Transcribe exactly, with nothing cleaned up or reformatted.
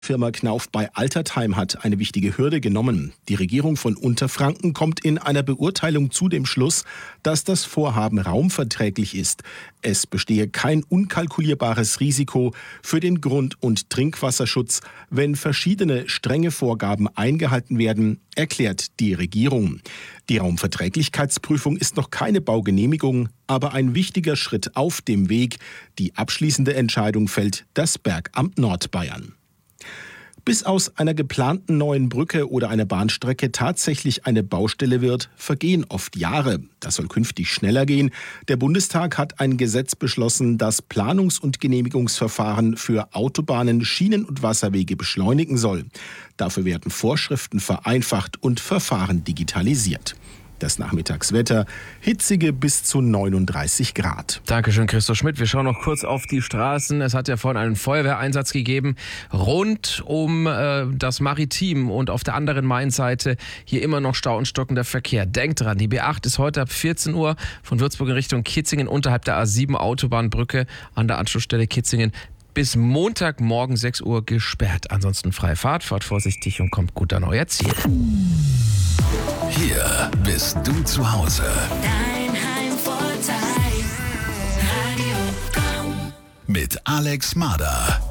Firma Knauf bei Altertheim hat eine wichtige Hürde genommen. Die Regierung von Unterfranken kommt in einer Beurteilung zu dem Schluss, dass das Vorhaben raumverträglich ist. Es bestehe kein unkalkulierbares Risiko für den Grund- und Trinkwasserschutz, wenn verschiedene strenge Vorgaben eingehalten werden, erklärt die Regierung. Die Raumverträglichkeitsprüfung ist noch keine Baugenehmigung, aber ein wichtiger Schritt auf dem Weg. Die abschließende Entscheidung fällt das Bergamt Nordbayern. Bis aus einer geplanten neuen Brücke oder einer Bahnstrecke tatsächlich eine Baustelle wird, vergehen oft Jahre. Das soll künftig schneller gehen. Der Bundestag hat ein Gesetz beschlossen, das Planungs- und Genehmigungsverfahren für Autobahnen, Schienen- und Wasserwege beschleunigen soll. Dafür werden Vorschriften vereinfacht und Verfahren digitalisiert. Das Nachmittagswetter, hitzige bis zu neununddreißig Grad. Dankeschön, Christoph Schmidt. Wir schauen noch kurz auf die Straßen. Es hat ja vorhin einen Feuerwehreinsatz gegeben rund um äh, das Maritim und auf der anderen Mainseite hier immer noch Stau und stockender Verkehr. Denkt dran, die B acht ist heute ab vierzehn Uhr von Würzburg in Richtung Kitzingen unterhalb der A sieben Autobahnbrücke an der Anschlussstelle Kitzingen bis Montagmorgen sechs Uhr gesperrt. Ansonsten freie Fahrt, fahrt vorsichtig und kommt gut an euer Ziel. Hier bist du zu Hause. Dein Heimvorteil. Radio Komm. Mit Alex Mader.